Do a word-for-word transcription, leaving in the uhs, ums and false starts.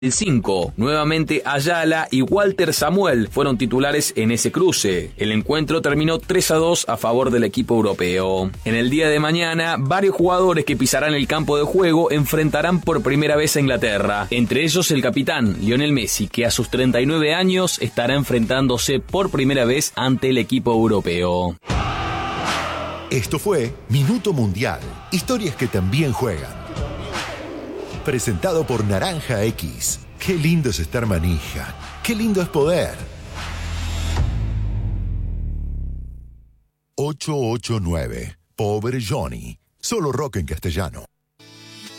El cinco, nuevamente Ayala y Walter Samuel fueron titulares en ese cruce. El encuentro terminó tres a dos a favor del equipo europeo. En el día de mañana, varios jugadores que pisarán el campo de juego enfrentarán por primera vez a Inglaterra. Entre ellos el capitán Lionel Messi, que a sus treinta y nueve años estará enfrentándose por primera vez ante el equipo europeo. Esto fue Minuto Mundial. Historias que también juegan. Presentado por Naranja X. Qué lindo es estar manija. Qué lindo es poder. ocho ocho nueve. Pobre Johnny. Solo rock en castellano.